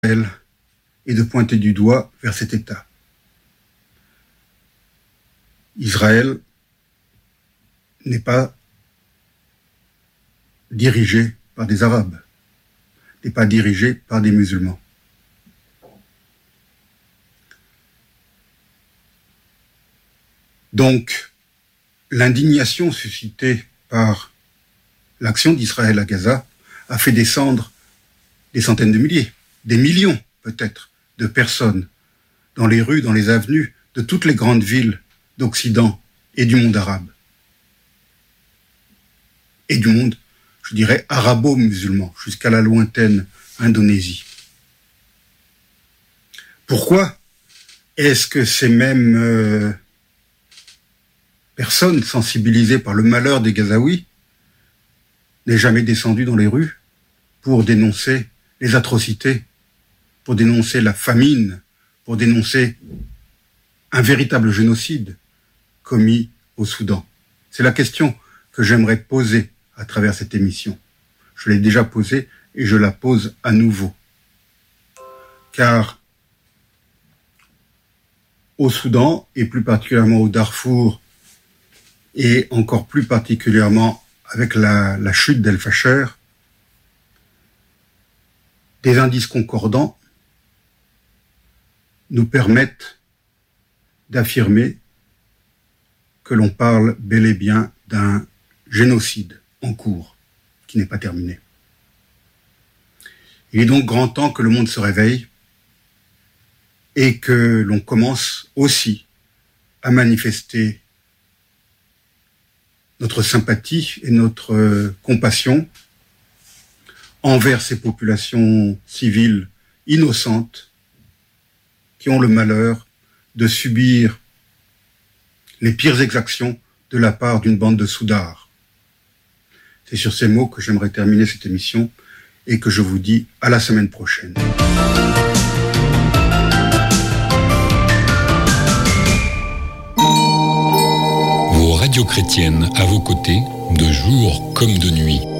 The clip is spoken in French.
et de pointer du doigt vers cet État. Israël n'est pas dirigé par des Arabes, n'est pas dirigé par des musulmans. Donc, l'indignation suscitée par l'action d'Israël à Gaza a fait descendre des centaines de milliers, des millions peut-être, de personnes dans les rues, dans les avenues de toutes les grandes villes d'Occident et du monde arabe. Et du monde, je dirais, arabo-musulman, jusqu'à la lointaine Indonésie. Pourquoi est-ce que ces mêmes personnes sensibilisées par le malheur des Gazaouis n'est jamais descendues dans les rues pour dénoncer les atrocités, pour dénoncer la famine, pour dénoncer un véritable génocide commis au Soudan? C'est la question que j'aimerais poser à travers cette émission. Je l'ai déjà posée et je la pose à nouveau. Car au Soudan, et plus particulièrement au Darfour, et encore plus particulièrement avec la chute d'El-Fasher, des indices concordants nous permettent d'affirmer que l'on parle bel et bien d'un génocide en cours, qui n'est pas terminé. Il est donc grand temps que le monde se réveille et que l'on commence aussi à manifester notre sympathie et notre compassion envers ces populations civiles innocentes qui ont le malheur de subir les pires exactions de la part d'une bande de soudards. C'est sur ces mots que j'aimerais terminer cette émission et que je vous dis à la semaine prochaine. Vos radios chrétiennes à vos côtés, de jour comme de nuit.